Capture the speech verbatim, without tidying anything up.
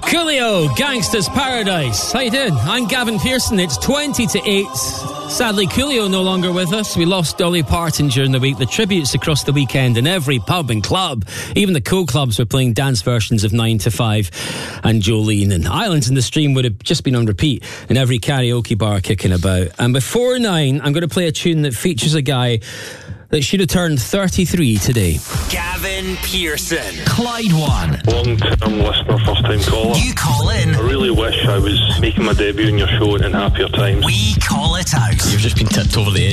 Coolio, Gangsta's Paradise. How you doing? I'm Gavin Pearson. It's twenty to eight. Sadly, Coolio no longer with us. We lost Dolly Parton during the week. The tributes across the weekend in every pub and club. Even the cool clubs were playing dance versions of nine to five and Jolene. And Islands in the Stream would have just been on repeat in every karaoke bar kicking about. And before nine, I'm going to play a tune that features a guy that should have turned thirty-three today. Gavin Pearson, Clyde One. Long-term listener, first-time caller. You call in. I really wish I was making my debut in your show in happier times. We call it out. You've just been tipped over the edge.